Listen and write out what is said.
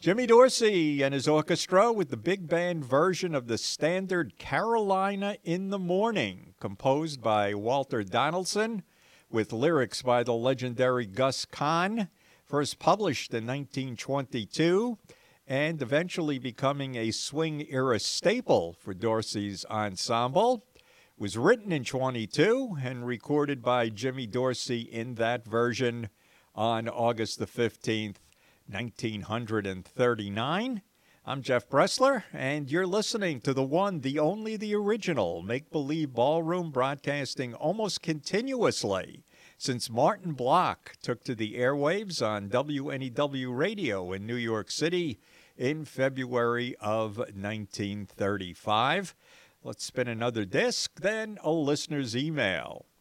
Jimmy Dorsey and his orchestra with the big band version of the standard Carolina in the Morning, composed by Walter Donaldson, with lyrics by the legendary Gus Kahn, first published in 1922, and eventually becoming a swing-era staple for Dorsey's ensemble. It was written in 22 and recorded by Jimmy Dorsey in that version on August the 15th, 1939. I'm Jeff Bressler, and you're listening to the one, the only, the original Make-Believe Ballroom, broadcasting almost continuously since Martin Block took to the airwaves on WNEW Radio in New York City in February of 1935. Let's spin another disc, then a listener's email.